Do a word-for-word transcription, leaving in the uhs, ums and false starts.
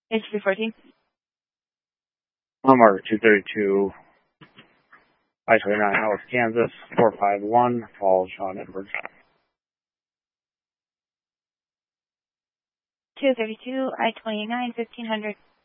H three fourteen. Number two thirty-two, I twenty-nine, Alice, Kansas, four five one, Paul Sean Edwards. two thirty-two, I twenty-nine, fifteen hundred.